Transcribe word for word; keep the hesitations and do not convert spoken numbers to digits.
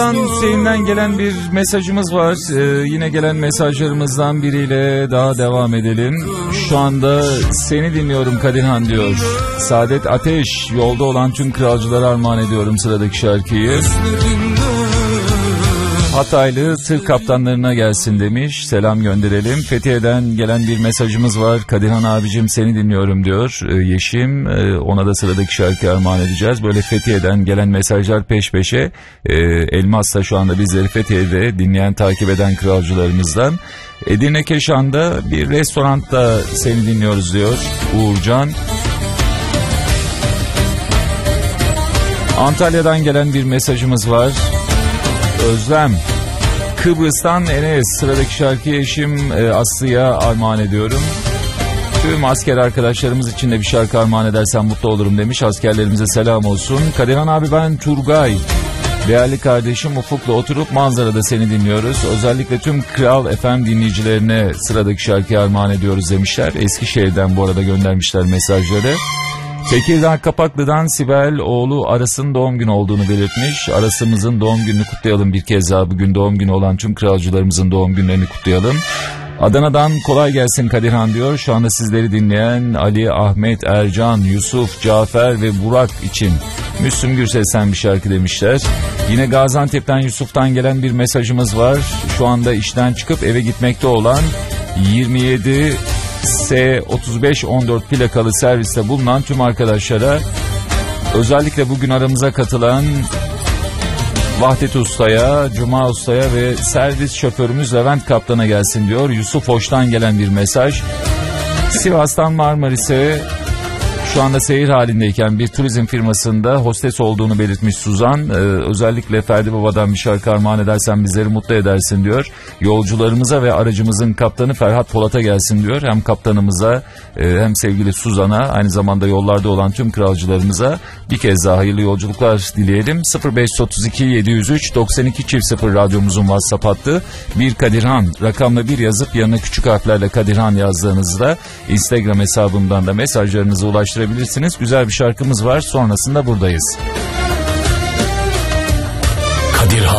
Hüseyin'den gelen bir mesajımız var. Ee, yine gelen mesajlarımızdan biriyle daha devam edelim. Şu anda seni dinliyorum Kadirhan diyor. Saadet Ateş, yolda olan tüm kralcılara armağan ediyorum sıradaki şarkıyı. Hataylı tır kaptanlarına gelsin demiş. Selam gönderelim. Fethiye'den gelen bir mesajımız var. Kadirhan abicim seni dinliyorum diyor. Ee, Yeşim, e, ona da sıradaki şarkıyı armağan edeceğiz. Böyle Fethiye'den gelen mesajlar peş peşe. Ee, Elmas da şu anda bizleri Fethiye'de dinleyen, takip eden kralcılarımızdan. Edirne Keşan'da bir restoranda seni dinliyoruz diyor Uğurcan. Antalya'dan gelen bir mesajımız var. Özlem, Kıbrıs'tan Enes, sıradaki şarkıyı eşim e, Aslı'ya armağan ediyorum. Tüm asker arkadaşlarımız için de bir şarkı armağan edersen mutlu olurum demiş. Askerlerimize selam olsun. Kadirhan abi ben Turgay. Değerli kardeşim Ufuk'la oturup manzarada seni dinliyoruz. Özellikle tüm Kral F M dinleyicilerine sıradaki şarkıyı armağan ediyoruz demişler. Eskişehir'den bu arada göndermişler mesajları. Tekirdağ Kapaklı'dan Sibel oğlu Aras'ın doğum günü olduğunu belirtmiş. Aras'ımızın doğum gününü kutlayalım bir kez daha. Bugün doğum günü olan tüm kralcılarımızın doğum günlerini kutlayalım. Adana'dan kolay gelsin Kadirhan diyor. Şu anda sizleri dinleyen Ali, Ahmet, Ercan, Yusuf, Cafer ve Burak için Müslüm Gürses'ten bir şarkı demişler. Yine Gaziantep'ten Yusuf'tan gelen bir mesajımız var. Şu anda işten çıkıp eve gitmekte olan yirmi yedi S otuz beş on dört plakalı serviste bulunan tüm arkadaşlara, özellikle bugün aramıza katılan Vahdet Usta'ya, Cuma Usta'ya ve servis şoförümüz Levent Kaptan'a gelsin diyor. Yusuf Hoş'tan gelen bir mesaj. Sivas'tan Marmaris'e şu anda seyir halindeyken bir turizm firmasında hostes olduğunu belirtmiş Suzan. Ee, özellikle Ferdi Baba'dan bir şarkı armağan edersen bizleri mutlu edersin diyor. Yolcularımıza ve aracımızın kaptanı Ferhat Polat'a gelsin diyor. Hem kaptanımıza e, hem sevgili Suzan'a, aynı zamanda yollarda olan tüm kralcılarımıza bir kez daha hayırlı yolculuklar dileyelim. sıfır beş otuz iki yedi yüz üç doksan iki çift sıfır radyomuzun WhatsApp hattı. Bir Kadirhan rakamla bir yazıp yanına küçük harflerle Kadirhan yazdığınızda Instagram hesabımdan da mesajlarınızı ulaştırabilirsiniz. Güzel bir şarkımız var, sonrasında buradayız.